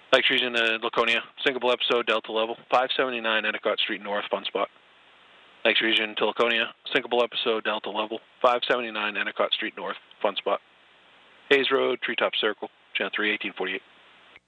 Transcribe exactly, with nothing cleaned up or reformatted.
Lakes Region to Laconia, Syncopal episode, Delta level, five seventy-nine Endicott Street North, fun spot. Lakes Region to Laconia, Syncopal episode, Delta level, five seventy-nine Endicott Street North, fun spot. Hayes Road, Treetop Circle, Channel three, eighteen forty-eight.